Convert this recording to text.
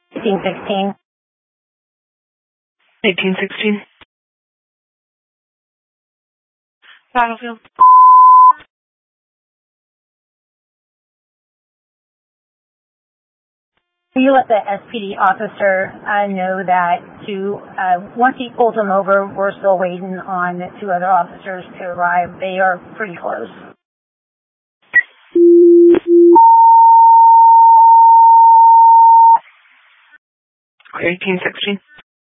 1816. 1816. Battlefield. You let the SPD officer know that once he pulls him over, we're still waiting on 2 other officers to arrive. They are pretty close. 1816.